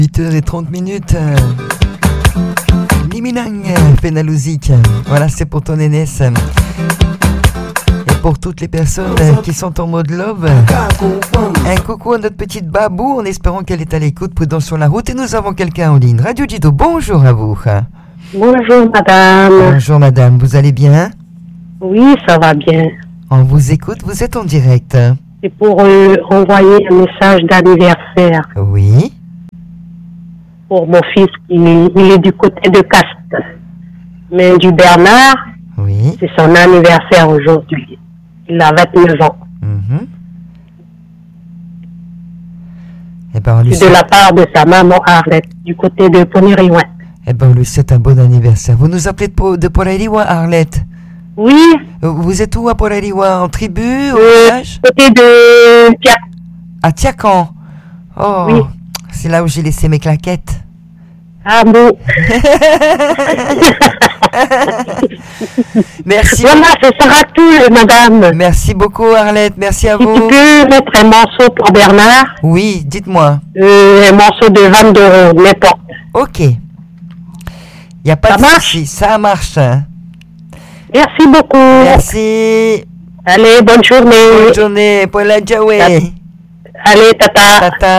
8h30. Liminang, Fenalouzik. Voilà, c'est pour ton Nénès. Et pour toutes les personnes qui sont en mode love, un coucou à notre petite Babou en espérant qu'elle est à l'écoute, prudence sur la route. Et nous avons quelqu'un en ligne. Radio Dido, bonjour à vous. Bonjour madame. Bonjour madame, vous allez bien? Oui, ça va bien. On vous écoute, vous êtes en direct. C'est pour envoyer un message d'anniversaire Oui. pour mon fils il est du côté de Castres. Mais du Bernard, Oui. c'est son anniversaire aujourd'hui. Il a 29 ans. Eh ben, on lui C'est de la part de sa maman Arlette, du côté de Poneriouin. Eh ben, on lui souhaite un bon anniversaire. Vous nous appelez de Poreriwa, Arlette? Oui, Vous êtes où à Poreriwa? En tribu, au du village? côté de Tiac. À Tiacan. Oh, Oui. c'est là où j'ai laissé mes claquettes. Ah bon. Merci. Voilà, ce sera tout, madame. Merci beaucoup, Arlette. Merci à Si tu vous. peux mettre un morceau pour Bernard, Oui, dites-moi. un morceau de 22 euros, n'importe. Ok. Il n'y a pas Ça de marche? souci. Ça marche. Hein. Merci beaucoup. Merci. Allez, bonne journée. Bonne journée. Pour la Jaoué. Allez, tata. Tata.